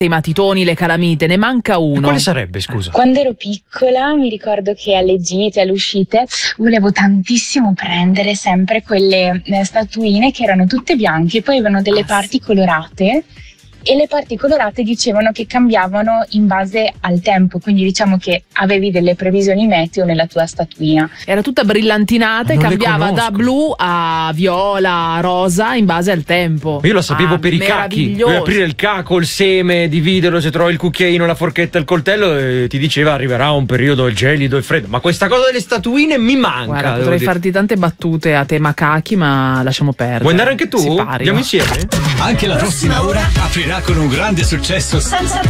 i matitoni, le calamite, ne manca uno. Quale sarebbe, scusa? Quando ero piccola mi ricordo che alle gite, alle uscite, volevo tantissimo prendere sempre quelle statuine che erano tutte bianche, poi avevano delle parti colorate. E le parti colorate dicevano che cambiavano in base al tempo, quindi diciamo che avevi delle previsioni meteo nella tua statuina. Era tutta brillantinata e Non le cambiava conosco. da blu a viola, a rosa in base al tempo. Io la sapevo per i cacchi. Meraviglioso. Puoi aprire il caco, il seme, dividerlo, se trovi il cucchiaino, la forchetta, il coltello, e ti diceva arriverà un periodo gelido e freddo. Ma questa cosa delle statuine mi manca. Guarda, devo potrei dire. farti tante battute a tema cachi, ma lasciamo perdere. Vuoi andare anche tu? Si pari, Andiamo no? insieme? Anche la prossima ora aprirà con un grande successo senza